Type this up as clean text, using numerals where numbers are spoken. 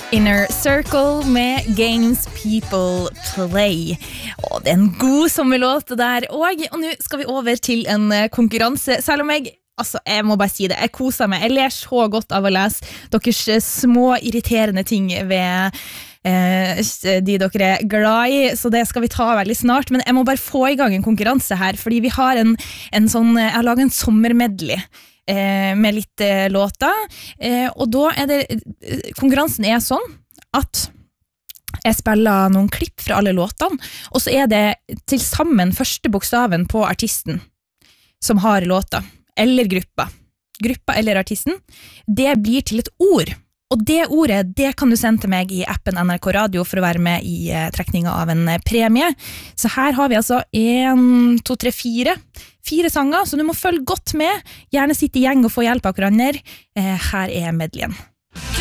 Inner Circle med Games People Play. Det en god sommerlåt der. Og nå skal vi over til en konkurranse. Selv om jeg må bare si det, jeg koser meg. Jeg ler så godt av å lese deres små irriterende ting ved de dere glad i, så det skal vi ta veldig snart. Men jeg må bare få i gang en konkurranse her, fordi vi har en sånn, jeg har laget en sommermedley med litt låter, og da konkurransen sånn at jeg spiller noen klipp fra alle låtene, og så det til sammen første bokstaven på artisten som har låta, eller gruppa eller artisten, det blir til et ord, og det ordet, det kan du sende til meg i appen NRK Radio for å være med i trekningen av en premie. Så her har vi altså 1, 2, 3, 4 sanger, så du må følge godt med, gjerne sitte i gjeng og få hjelp av hverandre. Her medleyen.